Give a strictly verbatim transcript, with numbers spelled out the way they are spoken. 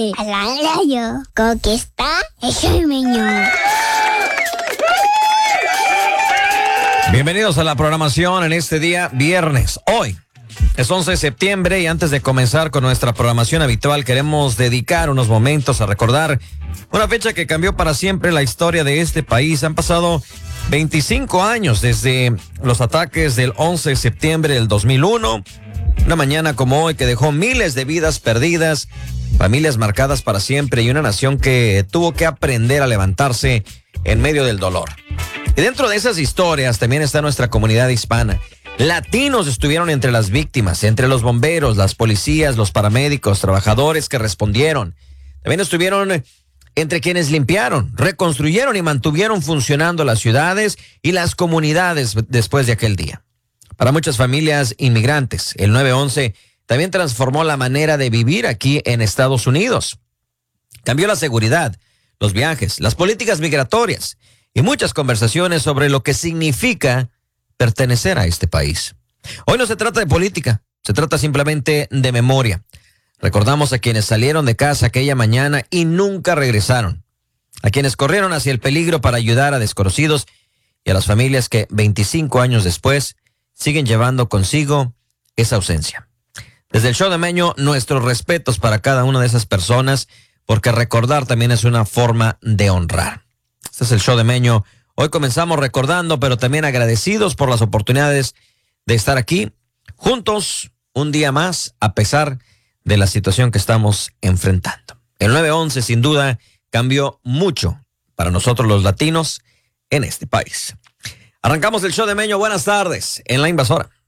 de a la radio. Conquista el show de Meño. Bienvenidos a la programación en este día viernes. Hoy es once de septiembre y antes de comenzar con nuestra programación habitual queremos dedicar unos momentos a recordar una fecha que cambió para siempre la historia de este país. Han pasado veinticinco años desde los ataques del once de septiembre del dos mil uno. Una mañana como hoy que dejó miles de vidas perdidas, familias marcadas para siempre y una nación que tuvo que aprender a levantarse en medio del dolor. Y dentro de esas historias también está nuestra comunidad hispana. Latinos estuvieron entre las víctimas, entre los bomberos, las policías, los paramédicos, trabajadores que respondieron. También estuvieron entre quienes limpiaron, reconstruyeron y mantuvieron funcionando las ciudades y las comunidades después de aquel día. Para muchas familias inmigrantes, el nueve once también transformó la manera de vivir aquí en Estados Unidos. Cambió la seguridad, los viajes, las políticas migratorias y muchas conversaciones sobre lo que significa pertenecer a este país. Hoy no se trata de política, se trata simplemente de memoria. Recordamos a quienes salieron de casa aquella mañana y nunca regresaron, a quienes corrieron hacia el peligro para ayudar a desconocidos y a las familias que veinticinco años después siguen llevando consigo esa ausencia. Desde el show de Meño, nuestros respetos para cada una de esas personas, porque recordar también es una forma de honrar. Este es el show de Meño. Hoy comenzamos recordando, pero también agradecidos por las oportunidades de estar aquí juntos un día más, a pesar de la situación que estamos enfrentando. El nueve once, sin duda, cambió mucho para nosotros los latinos en este país. Arrancamos el show de Meño. Buenas tardes en La Invasora.